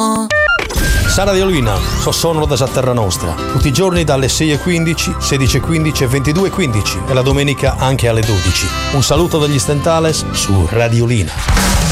amo. Sara Radiolina, sono da Terra Nostra, tutti i giorni dalle 6:15, 16:15 e 22:15 e la domenica anche alle 12. Un saluto dagli Stentales su Radiolina.